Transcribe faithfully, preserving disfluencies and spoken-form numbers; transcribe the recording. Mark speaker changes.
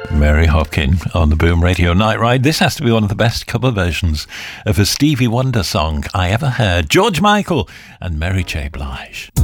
Speaker 1: Mary Hopkin on the Boom Radio Night Ride. This has to be one of the best cover versions of a Stevie Wonder song I ever heard. George Michael and Mary J. Blige.